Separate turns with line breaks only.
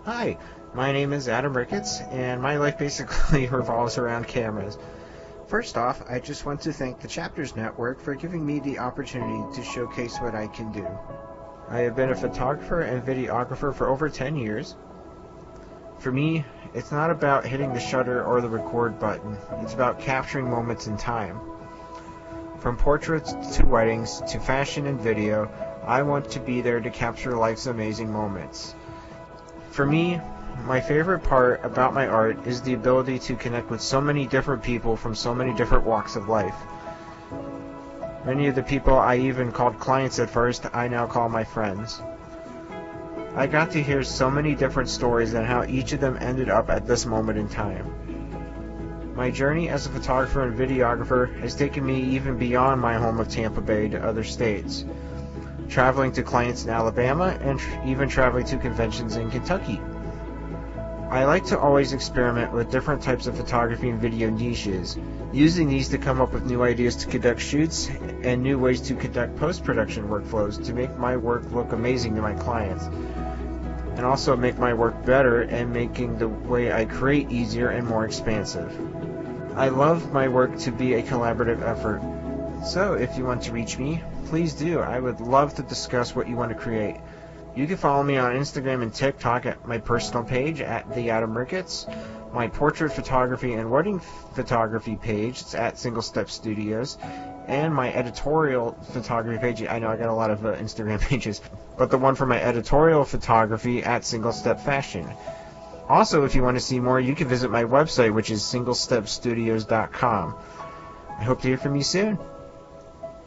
Hi, my name is Adam Ricketts, and my life basically revolves around cameras. First off, I just want to thank the Chapters Network for giving me the opportunity to showcase what I can do. I have been a photographer and videographer for over 10 years. For me, it's not about hitting the shutter or the record button. It's about capturing moments in time. From portraits to weddings to fashion and video, I want to be there to capture life's amazing moments. For me, my favorite part about my art is the ability to connect with so many different people from so many different walks of life. Many of the people I even called clients at first, I now call my friends. I got to hear so many different stories and how each of them ended up at this moment in time. My journey as a photographer and videographer has taken me even beyond my home of Tampa Bay to other states, traveling to clients in Alabama and even traveling to conventions in Kentucky. I like to always experiment with different types of photography and video niches, using these to come up with new ideas to conduct shoots and new ways to conduct post-production workflows to make my work look amazing to my clients, and also make my work better and making the way I create easier and more expansive. I love my work to be a collaborative effort. So if you want to reach me, please do. I would love to discuss what you want to create. You can follow me on Instagram and TikTok at my personal page at The Adam Ricketts, my portrait photography and wedding photography page, it's at Single Step Studios, and my editorial photography page. I know I got a lot of Instagram pages, but the one for my editorial photography at Single Step Fashion. Also, if you want to see more, you can visit my website, which is singlestepstudios.com. I hope to hear from you soon.